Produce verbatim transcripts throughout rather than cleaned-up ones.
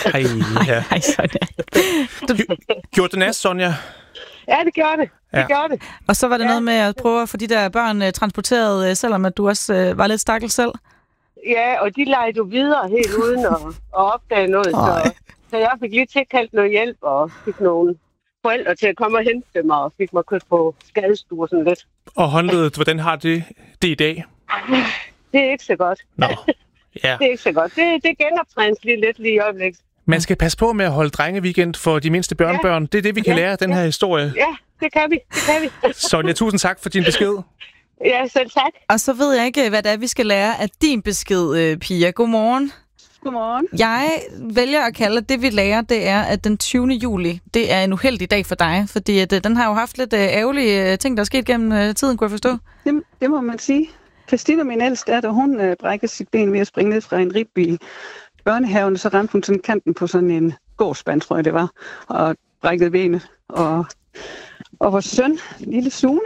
Hej, ja. Hej, Sonja. Gjorde det næst, Sonja? Ja, det gjorde det. Det Ja. gjorde det. Og så var det Ja. noget med at prøve at få de der børn uh, transporteret, uh, selvom at du også uh, var lidt stakkels selv. Ja, og de legede jo videre helt uden at, at opdage noget. Så, så jeg fik lige tilkaldt noget hjælp og fik nogle forældre til at komme og hente dem og fik mig kørt på skadestue og sådan lidt. Og håndledet, hvordan har det det i dag? Det er ikke så godt. Nå, ja. Det er ikke så godt. Det, det genoptrænes lige lidt lige i øjeblikket. Man skal passe på med at holde drengeweekend for de mindste børnebørn. Ja. Det er det, vi kan Ja, lære af den ja. her historie. Ja, det kan vi. Det kan vi. Sonja, tusind tak for din besked. Ja, selv tak. Og så ved jeg ikke, hvad det er, vi skal lære af din besked, uh, Pia. Godmorgen. Godmorgen. Jeg vælger at kalde det, vi lærer, det er, at den tyvende juli, det er en uheldig dag for dig. Fordi at, uh, den har jo haft lidt uh, ærgerlige uh, ting, der er sket gennem uh, tiden, kunne jeg forstå. Det, det må man sige. Christina, min ældste datter, hun øh, brækkede sit ben ved at springe ned fra en ribbil. I børnehaven, så ramte hun sådan kanten på sådan en gårdspand, tror jeg det var, og brækkede benet. Og, og vores søn, lille Sune,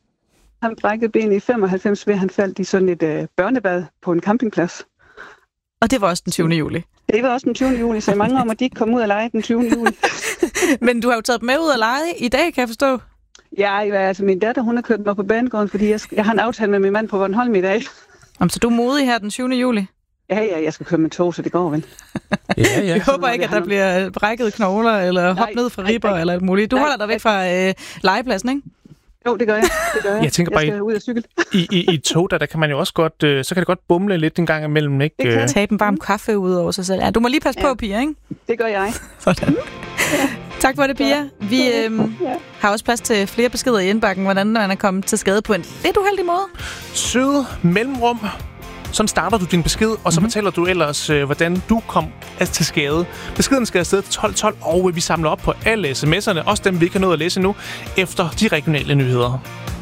han brækkede benet i femoghalvfems ved, at han faldt i sådan et øh, børnebad på en campingplads. Og det var også den tyvende juli. Det var også den tyvende juli, så mange om, at de ikke kom ud og lege den tyvende juli. Men du har jo taget dem med ud og lege i dag, kan jeg forstå. Ja, altså min datter, hun har kørt mig på banegården, fordi jeg, jeg har en aftale med min mand på Bornholm i dag. Jamen, så du er modig her den tyvende juli. Ja, ja, jeg skal køre med tog, så det går vel. Ja, ja. Jeg håber ikke, at der bliver brækket knogler, eller hop ned fra ribber, eller alt muligt. Du Nej, holder dig væk fra øh, legepladsen, ikke? Jo, det gør jeg. Det gør jeg. Jeg tænker jeg bare, skal ud og cykle. I, i, i et tog, der, der kan man jo også godt, øh, så kan det godt bumle lidt en gang imellem, ikke? Det kan Øh, Tabe en varm kaffe ud over sig selv. Ja, du må lige passe Ja. på, Pia, ikke? Det gør jeg. Sådan. Tak for det, Pia. Vi øhm, Ja. har også plads til flere beskeder i indbakken, hvordan man er kommet til skade på en lidt uheldig måde. Søde mellemrum. Sådan starter du din besked, og så mm-hmm. fortæller du ellers, øh, hvordan du kom altså, til skade. Beskeden skal afsted til tolv tolv, og øh, vi samler op på alle sms'erne, også dem, vi ikke har nået at læse nu, efter de regionale nyheder.